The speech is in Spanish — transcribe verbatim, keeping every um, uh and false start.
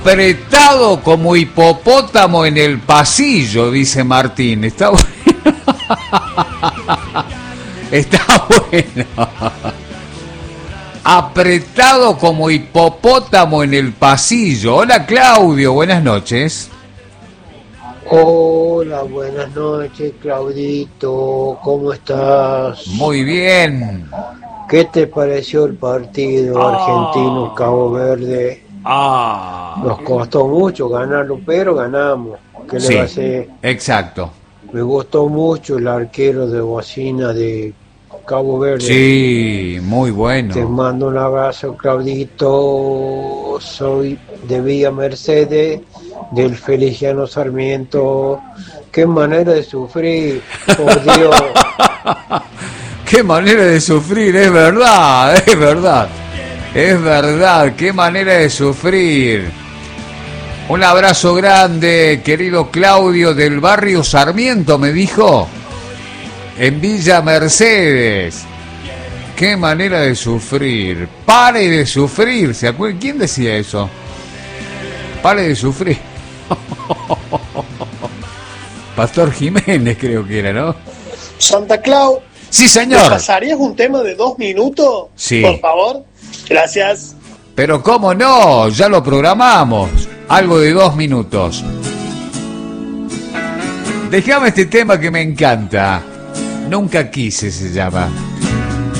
Apretado como hipopótamo en el pasillo, dice Martín. Está bueno. Está bueno. Apretado como hipopótamo en el pasillo. Hola Claudio, buenas noches. Hola, buenas noches, Claudito. ¿Cómo estás? Muy bien. ¿Qué te pareció el partido oh. argentino-Cabo Verde? Ah. Nos costó mucho ganarlo, pero ganamos. ¿Qué sí, le va a hacer? Exacto. Me gustó mucho el arquero de Bocina de Cabo Verde. Sí, muy bueno. Te mando un abrazo, Claudito. Soy de Villa Mercedes, del Feliciano Sarmiento. Qué manera de sufrir, por Dios. Qué manera de sufrir, es verdad, es verdad. Es verdad, qué manera de sufrir. Un abrazo grande, querido Claudio, del barrio Sarmiento, me dijo. En Villa Mercedes. Qué manera de sufrir. Pare de sufrir. ¿Se acuerdan? ¿Quién decía eso? Pare de sufrir. Pastor Jiménez creo que era, ¿no? Santa Clau. Sí, señor. ¿Me pasarías un tema de dos minutos? Sí. Por favor. Gracias. Pero cómo no, ya lo programamos. Algo de dos minutos. Déjame este tema que me encanta. Nunca quise se llama.